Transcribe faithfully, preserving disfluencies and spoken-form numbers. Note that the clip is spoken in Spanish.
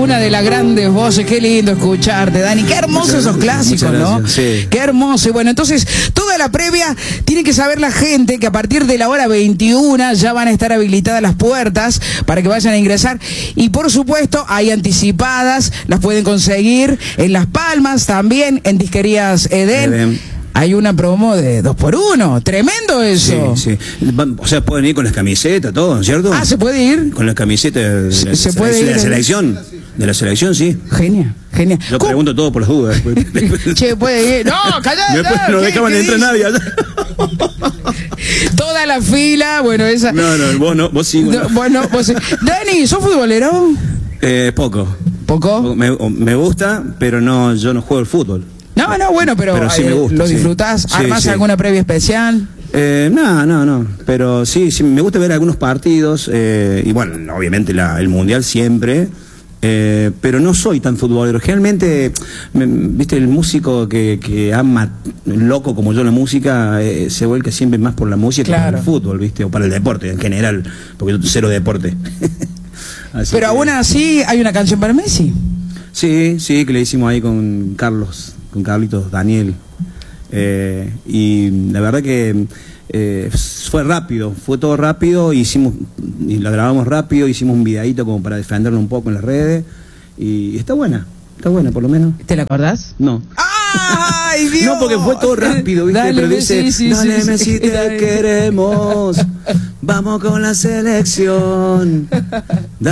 una de las grandes voces. Qué lindo escucharte, Dani. Qué hermosos esos clásicos, ¿no? Sí. Qué hermoso. Y bueno, entonces, toda la previa tiene que saber la gente que a partir de la hora veintiuna ya van a estar habilitadas las puertas para que vayan a ingresar. Y por supuesto, hay anticipadas, las pueden conseguir en Las Palmas también, en Disquerías Edén. Edén. Hay una promo de dos por uno, tremendo eso. Sí, sí. O sea, pueden ir con las camisetas, todo, ¿no es cierto? Ah, ¿se puede ir? Con las camisetas de, se, la, se puede de, ir de la selección. De la selección, sí. Genial, genial. Yo ¿Cómo? Pregunto todo por las dudas. Che, puede ir. No, callá. Después no dejaban entrar nadie allá. Toda la fila, bueno, esa. No, no, vos no, vos sí. No, bueno, vos sí. Dani, ¿sos futbolero? Eh, poco. ¿Poco? Me, me gusta, pero no, yo no juego al fútbol. No, no, bueno, pero, pero sí eh, me gusta, ¿lo sí. disfrutás? Sí, ¿Armás sí. alguna previa especial? Eh, no, no, no, pero sí, sí, me gusta ver algunos partidos, eh, y bueno, obviamente la, el Mundial siempre, eh, pero no soy tan futbolero. Generalmente, me, viste, el músico que, que ama, loco como yo la música, eh, se vuelca siempre más por la música que claro. para el fútbol, viste, o para el deporte en general, porque yo cero deporte. Pero que... aún así, ¿hay una canción para Messi? Sí, sí, que le hicimos ahí con Carlos, con Carlitos Daniel. Eh, y la verdad que eh, fue rápido, fue todo rápido, hicimos, y lo grabamos rápido, hicimos un videíto como para defenderlo un poco en las redes, y está buena, está buena por lo menos. ¿Te la acordás? No. ¡Ay, Dios! No, porque fue todo rápido, ¿viste? Dale, pero dice, sí, sí, dale, sí, Messi, sí, te dale. queremos, vamos con la selección.